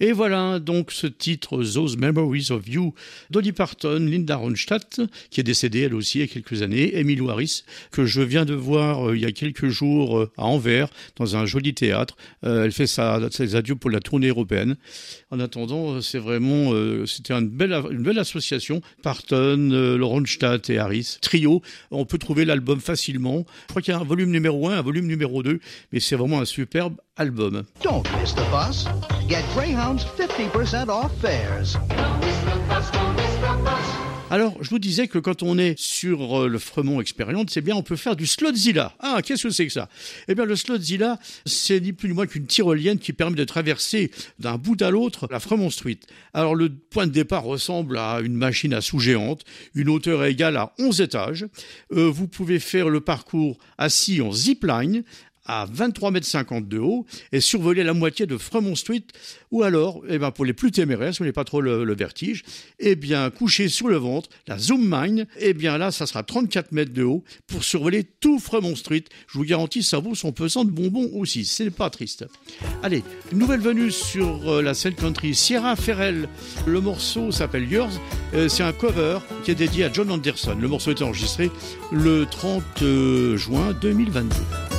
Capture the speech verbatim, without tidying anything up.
Et voilà donc ce titre Those Memories of You, Dolly Parton, Linda Ronstadt, qui est décédée elle aussi il y a quelques années, Emmylou Harris, que je viens de voir euh, il y a quelques jours euh, à Anvers, dans un joli théâtre. Euh, elle fait sa, ses adieux pour la tournée européenne. En attendant, c'est vraiment, euh, c'était une belle, une belle association. Parton, euh, Ronstadt et Harris, trio. On peut trouver l'album facilement. Je crois qu'il y a un volume numéro un, un volume numéro deux, mais c'est vraiment un superbe album. Don't miss the bus. Get Greyhound's fifty percent off fares. Don't miss the bus, don't miss the bus. Alors, je vous disais que quand on est sur euh, le Fremont Experience, c'est bien, on peut faire du Slotzilla. Ah, qu'est-ce que c'est que ça ? Eh bien, le Slotzilla, c'est ni plus ni moins qu'une tyrolienne qui permet de traverser d'un bout à l'autre la Fremont Street. Alors, le point de départ ressemble à une machine à sous géante, une hauteur égale à onze étages. Euh, vous pouvez faire le parcours assis en zipline, à vingt-trois mètres cinquante de haut et survoler la moitié de Fremont Street, ou alors, eh ben, pour les plus téméraires, si vous n'avez pas trop le, le vertige, eh bien, couché sur le ventre, la Zoom Mine, eh bien là, ça sera trente-quatre mètres de haut pour survoler tout Fremont Street. Je vous garantis, ça vaut son pesant de bonbons aussi, c'est pas triste. Allez, une nouvelle venue sur euh, la scène country, Sierra Ferrell. Le morceau s'appelle Yours, euh, c'est un cover qui est dédié à John Anderson. Le morceau est enregistré le trente juin deux mille vingt-deux.